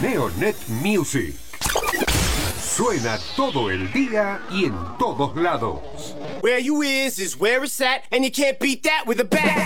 Neonet Music. Suena todo el día y en todos lados. Where you is where it's at, and you can't beat that with a bat.